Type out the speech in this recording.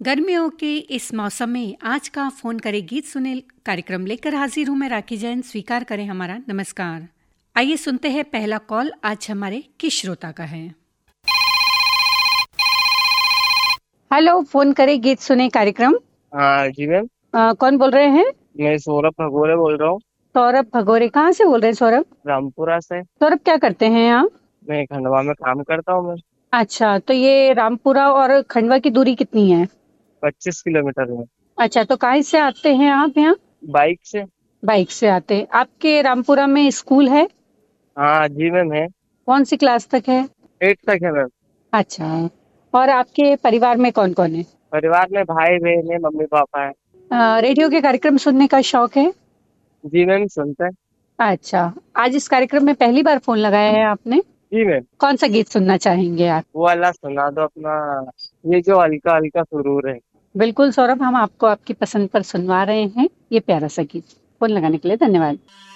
गर्मियों के इस मौसम में आज का फोन करे गीत सुने कार्यक्रम लेकर हाजिर हूं मैं राखी जैन। स्वीकार करें हमारा नमस्कार। आइए सुनते हैं पहला कॉल आज हमारे किस श्रोता का है। हेलो, फोन करे गीत सुने कार्यक्रम। हाँ जी मैम। कौन बोल रहे हैं? मैं सौरभ भगोरे बोल रहा हूँ। सौरभ भगोरे, कहाँ से बोल रहे हैं सौरभ? रामपुरा से। सौरभ, क्या करते हैं आप? मैं खंडवा में काम करता हूँ मैं। अच्छा, तो ये रामपुरा और खंडवा की दूरी कितनी है? 25 किलोमीटर में। अच्छा, तो कहाँ से आते हैं आप यहाँ? बाइक से। बाइक से आते हैं। आपके रामपुरा में स्कूल है? हाँ जी मैम है। कौन सी क्लास तक है? 8 तक है मैम। अच्छा, और आपके परिवार में कौन कौन है? परिवार में भाई बहन है, मम्मी पापा है। रेडियो के कार्यक्रम सुनने का शौक है? जी मैम सुनते हैं। अच्छा, आज इस कार्यक्रम में पहली बार फोन लगाया है आपने? जी मैम। कौन सा गीत सुनना चाहेंगे आप? वो वाला सुना दो अपना, ये जो हल्का हल्का सुरूर है। बिल्कुल सौरभ, हम आपको आपकी पसंद पर सुनवा रहे हैं ये प्यारा सा गीत। फोन लगाने के लिए धन्यवाद।